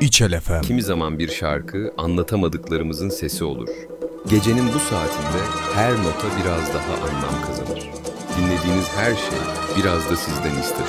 İçel FM. Kimi zaman bir şarkı anlatamadıklarımızın sesi olur. Gecenin bu saatinde her nota biraz daha anlam kazanır. Dinlediğiniz her şey biraz da sizden ister.